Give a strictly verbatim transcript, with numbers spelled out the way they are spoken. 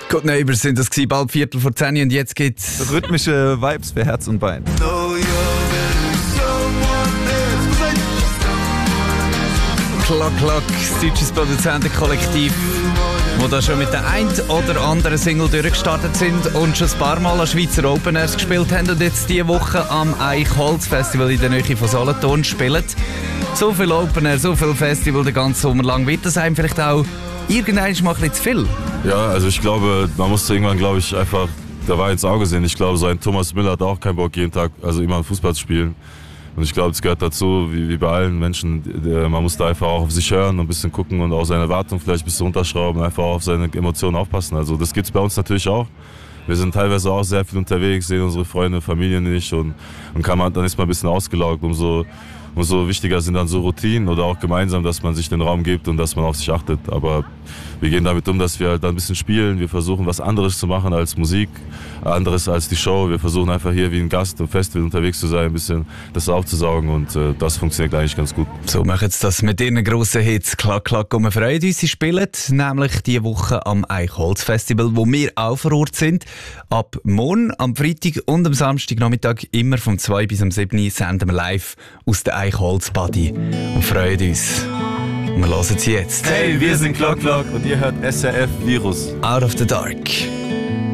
Good Neighbors sind das gewesen, bald Viertel vor zehn und jetzt geht's rhythmische Vibes für Herz und Bein. Klock Klock, das deutsche Produzentenkollektiv, wo da schon mit der ein oder anderen Single durchgestartet sind und schon ein paar Mal an Schweizer Open Airs gespielt haben und jetzt diese Woche am Eichholz Festival in der Nähe von Solothurn spielen. So viel Open Air, so viel Festival den ganzen Sommer lang, wird das einem vielleicht auch irgendwann mal ein bisschen zu viel? Ja, also ich glaube, man musste irgendwann, glaube ich, einfach der Wahrheit ins Auge sehen. Ich glaube, so ein Thomas Müller hat auch keinen Bock, jeden Tag also immer Fußball zu spielen. Und ich glaube, es gehört dazu, wie, wie bei allen Menschen. Man muss da einfach auch auf sich hören und ein bisschen gucken und auch seine Erwartungen vielleicht ein bisschen runterschrauben, einfach auch auf seine Emotionen aufpassen. Also das gibt es bei uns natürlich auch. Wir sind teilweise auch sehr viel unterwegs, sehen unsere Freunde, Familien nicht und, und kann man, dann ist man ein bisschen ausgelaugt. Umso, umso wichtiger sind dann so Routinen oder auch gemeinsam, dass man sich den Raum gibt und dass man auf sich achtet. Aber wir gehen damit um, dass wir halt ein bisschen spielen. Wir versuchen, was anderes zu machen als Musik, anderes als die Show. Wir versuchen einfach hier wie ein Gast im Festival unterwegs zu sein, ein bisschen das aufzusaugen und äh, das funktioniert eigentlich ganz gut. So machen sie das mit ihren grossen Hits. Klack, klack, und wir freuen uns. Sie spielen nämlich diese Woche am Eichholz Festival, wo wir auch vor Ort sind. Ab morgen, am Freitag und am Samstagnachmittag immer vom zwei bis am sieben senden wir live aus der Eichholz Body und freuen uns. Und wir hören sie jetzt. Hey, wir sind Klock Klock und ihr hört S R F Virus. Out of the Dark.